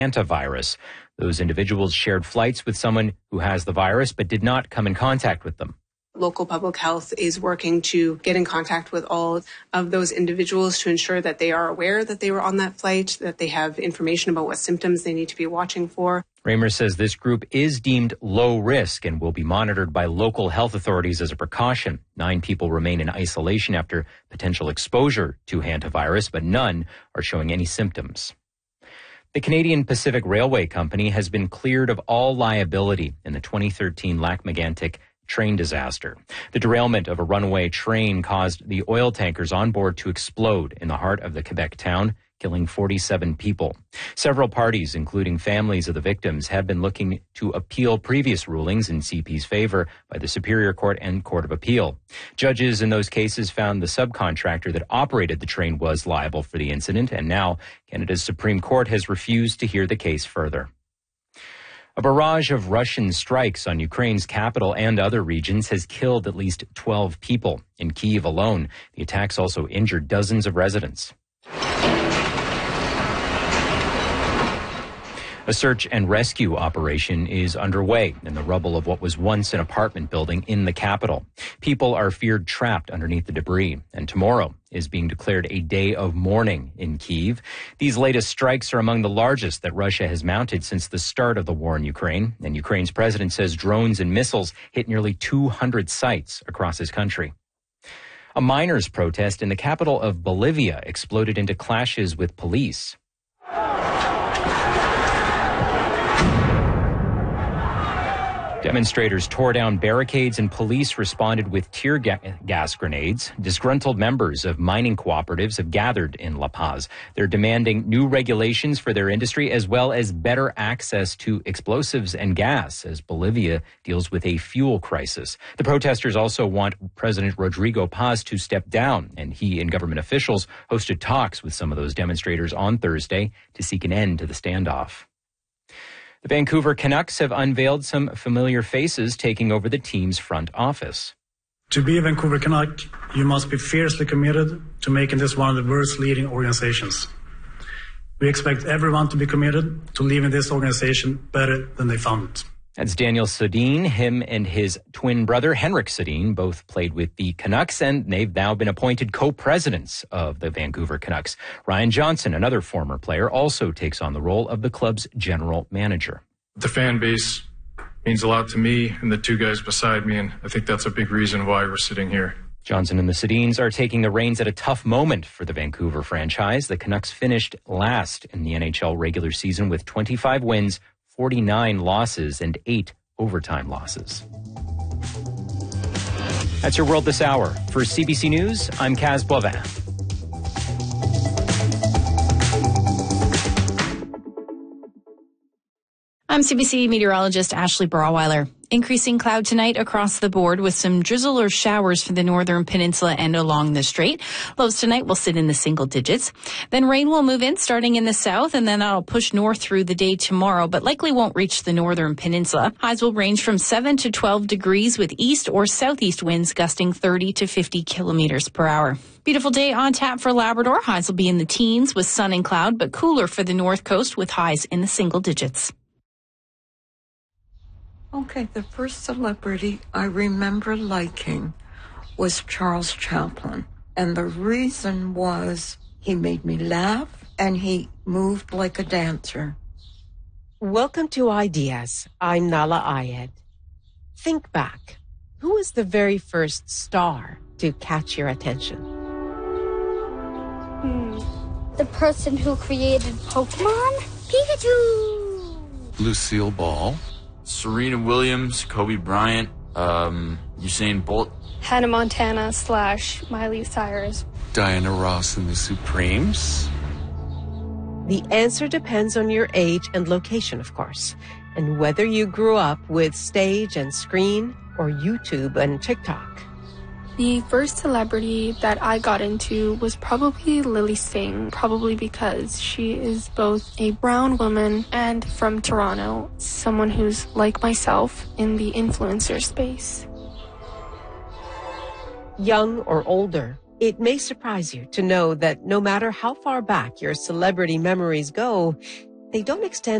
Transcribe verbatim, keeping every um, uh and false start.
hantavirus. Those individuals shared flights with someone who has the virus but did not come in contact with them. Local public health is working to get in contact with all of those individuals to ensure that they are aware that they were on that flight, that they have information about what symptoms they need to be watching for. Raymer says this group is deemed low risk and will be monitored by local health authorities as a precaution. Nine people remain in isolation after potential exposure to hantavirus, but none are showing any symptoms. The Canadian Pacific Railway Company has been cleared of all liability in the twenty thirteen Lac-Mégantic train disaster. The derailment of a runaway train caused the oil tankers on board to explode in the heart of the Quebec town, killing forty-seven people. Several parties, including families of the victims, have been looking to appeal previous rulings in C P's favor by the Superior Court and Court of Appeal. Judges in those cases found the subcontractor that operated the train was liable for the incident, and now Canada's Supreme Court has refused to hear the case further. A barrage of Russian strikes on Ukraine's capital and other regions has killed at least twelve people. In Kyiv alone, the attacks also injured dozens of residents. A search and rescue operation is underway in the rubble of what was once an apartment building in the capital. People are feared trapped underneath the debris, and tomorrow is being declared a day of mourning in Kyiv. These latest strikes are among the largest that Russia has mounted since the start of the war in Ukraine, and Ukraine's president says drones and missiles hit nearly two hundred sites across his country. A miners' protest in the capital of Bolivia exploded into clashes with police. Demonstrators tore down barricades and police responded with tear ga- gas grenades. Disgruntled members of mining cooperatives have gathered in La Paz. They're demanding new regulations for their industry as well as better access to explosives and gas as Bolivia deals with a fuel crisis. The protesters also want President Rodrigo Paz to step down, and he and government officials hosted talks with some of those demonstrators on Thursday to seek an end to the standoff. The Vancouver Canucks have unveiled some familiar faces taking over the team's front office. To be a Vancouver Canuck, you must be fiercely committed to making this one of the world's leading organizations. We expect everyone to be committed to leaving this organization better than they found it. That's Daniel Sedin. Him and his twin brother, Henrik Sedin, both played with the Canucks, and they've now been appointed co-presidents of the Vancouver Canucks. Ryan Johnson, another former player, also takes on the role of the club's general manager. The fan base means a lot to me and the two guys beside me, and I think that's a big reason why we're sitting here. Johnson and the Sedins are taking the reins at a tough moment for the Vancouver franchise. The Canucks finished last in the N H L regular season with twenty-five wins, forty-nine losses, and eight overtime losses. That's your world this hour. For C B C News, I'm Kaz Boivin. I'm C B C meteorologist Ashley Brawweiler. Increasing cloud tonight across the board with some drizzle or showers for the northern peninsula and along the strait. Lows tonight will sit in the single digits. Then rain will move in starting in the south, and then that'll push north through the day tomorrow, but likely won't reach the northern peninsula. Highs will range from seven to twelve degrees with east or southeast winds gusting thirty to fifty kilometers per hour. Beautiful day on tap for Labrador. Highs will be in the teens with sun and cloud, but cooler for the north coast with highs in the single digits. Okay, the first celebrity I remember liking was Charles Chaplin. And the reason was he made me laugh and he moved like a dancer. Welcome to Ideas. I'm Nala Ayed. Think back. Who was the very first star to catch your attention? Hmm. The person who created Pokemon? Pikachu! Lucille Ball. Serena Williams, Kobe Bryant, um, Usain Bolt. Hannah Montana slash Miley Cyrus. Diana Ross and the Supremes. The answer depends on your age and location, of course, and whether you grew up with stage and screen or YouTube and TikTok. The first celebrity that I got into was probably Lily Singh, probably because she is both a brown woman and from Toronto, someone who's like myself in the influencer space. Young or older, it may surprise you to know that no matter how far back your celebrity memories go, They don't extend